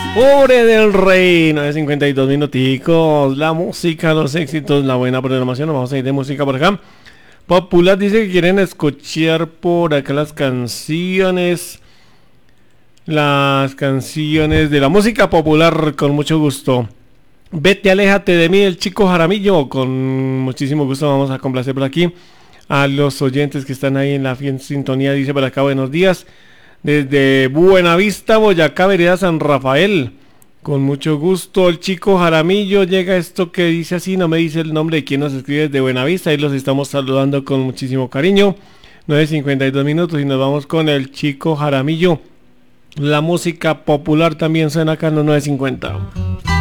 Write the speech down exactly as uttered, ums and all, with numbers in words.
Pobre del Rey, nueve cincuenta y dos minuticos. La música, los éxitos, la buena programación. Vamos a ir de música por acá. Popular dice que quieren escuchar por acá las canciones. Las canciones de la música popular, con mucho gusto. Vete, aléjate de mí, el Chico Jaramillo. Con muchísimo gusto vamos a complacer por aquí a los oyentes que están ahí en la fiel sintonía. Dice por acá, buenos días. Desde Buenavista, Boyacá, vereda San Rafael. Con mucho gusto, el Chico Jaramillo. Llega esto que dice así, no me dice el nombre de quien nos escribe desde Buenavista. Ahí los estamos saludando con muchísimo cariño. nueve cincuenta y dos minutos y nos vamos con el Chico Jaramillo. La música popular también suena acá en los nueve cincuenta.